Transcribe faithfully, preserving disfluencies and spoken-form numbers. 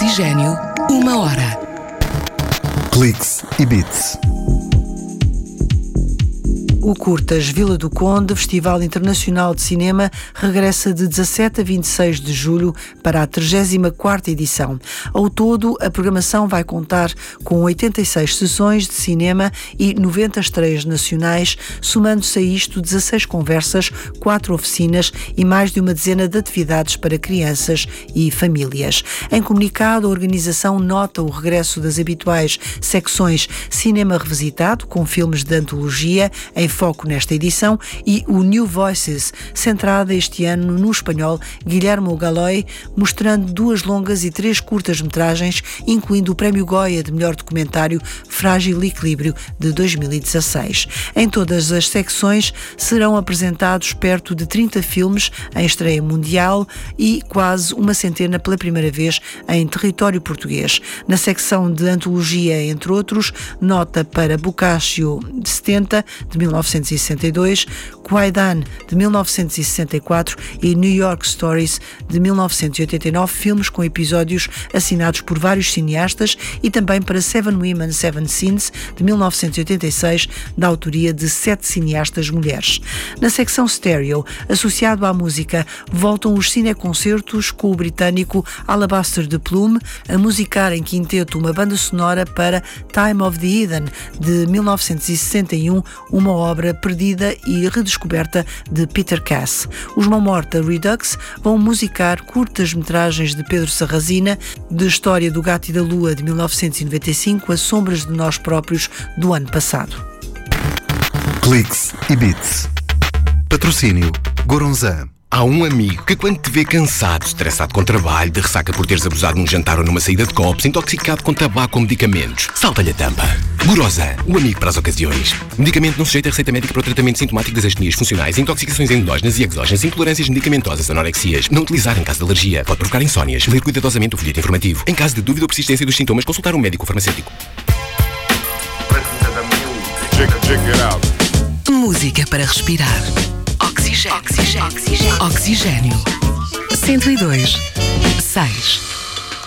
Oxigênio, uma hora. Cliques e Beats. O Curtas Vila do Conde, Festival Internacional de Cinema, regressa de dezassete a vinte e seis de julho para a trigésima quarta edição. Ao todo, a programação vai contar com oitenta e seis sessões de cinema e noventa estreias nacionais, somando-se a isto dezasseis conversas, quatro oficinas e mais de uma dezena de atividades para crianças e famílias. Em comunicado, a organização nota o regresso das habituais secções Cinema Revisitado, com filmes de antologia, em foco nesta edição, e o New Voices, centrada este ano no espanhol Guillermo Galloy, mostrando duas longas e três curtas-metragens, incluindo o Prémio Goya de Melhor Documentário Frágil Equilíbrio de dois mil e dezasseis. Em todas as secções serão apresentados perto de trinta filmes em estreia mundial e quase uma centena pela primeira vez em território português. Na secção de antologia, entre outros, nota para Boccaccio de setenta, de mil novecentos e sessenta e dois, Kwaidan, de mil novecentos e sessenta e quatro e New York Stories, de mil novecentos e oitenta e nove, filmes com episódios assinados por vários cineastas, e também para Seven Women, Seven Sins, de mil novecentos e oitenta e seis, da autoria de sete cineastas mulheres. Na secção Stereo, associado à música, voltam os cineconcertos com o britânico Alabaster de Plume a musicar em quinteto uma banda sonora para Time of the Eden, de mil novecentos e sessenta e um, uma obra perdida e redescoberta de Peter Cass. Os Mão Morta Redux vão musicar curtas-metragens de Pedro Sarrazina, de História do Gato e da Lua, de mil novecentos e noventa e cinco, a Sombras de Nós Próprios, do ano passado. Cliques e Beats. Patrocínio Goronzan. Há um amigo que, quando te vê cansado, estressado com trabalho, de ressaca por teres abusado num jantar ou numa saída de copos, intoxicado com tabaco ou medicamentos, salta-lhe a tampa. Gorosan, o amigo para as ocasiões. Medicamento não sujeito a receita médica para o tratamento sintomático das astenias funcionais, intoxicações endógenas e exógenas, intolerâncias medicamentosas, anorexias. Não utilizar em caso de alergia. Pode provocar insónias. Ler cuidadosamente o folheto informativo. Em caso de dúvida ou persistência dos sintomas, consultar um médico farmacêutico. Música para respirar. Oxigênio. Oxigênio. Oxigênio. cento e dois, seis.